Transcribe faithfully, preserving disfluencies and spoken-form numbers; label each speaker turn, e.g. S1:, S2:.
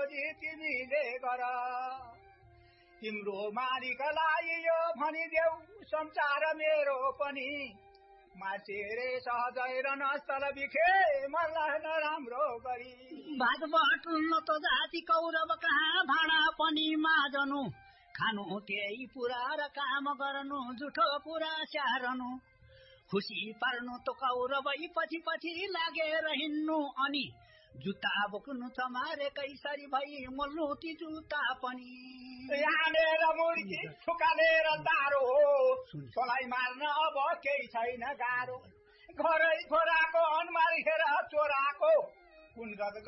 S1: खोजी तिमीले गर तिम्रो मालिकलाई यो भनिदेऊ संसार मेरो पनि मासेरे सहजै र नस्तल बिखे मलाई नराम्रो गरी
S2: भात बटुल्न त जाति कौरव कहाँ भाँडा पनि माझनु खानु त्यही पुरा र काम गर्नु जुठो पुरा स्याहार्नु खुसी पार्नु त कौरवै पछि पछि लागेर हिँड्नु अनि जुत्ता बोक्नु त मारे कैसरी भई मोल्नु ती जुत्ता पनि
S1: यानेर मुर्गी ठुकालेर दारो तलाई मार्न अब केही छैन गाह्रो घरै छोराको अनुहार हेर चोराको कुन